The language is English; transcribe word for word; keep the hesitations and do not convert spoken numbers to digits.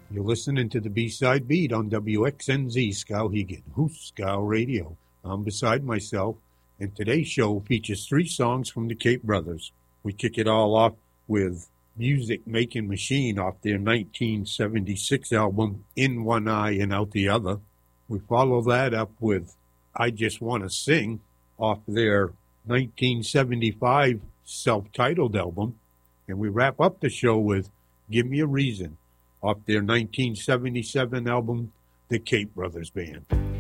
You're listening to the B-Side Beat on W X N Z Skowhegan, Hoos Skow Radio. I'm beside myself, and today's show features three songs from the Cape Brothers. We kick it all off with Music Making Machine off their nineteen seventy-six album, In One Eye and Out the Other. We follow that up with I Just Want to Sing off their nineteen seventy-five self-titled album. And we wrap up the show with Give Me a Reason off their nineteen seventy-seven album, The Cape Brothers Band.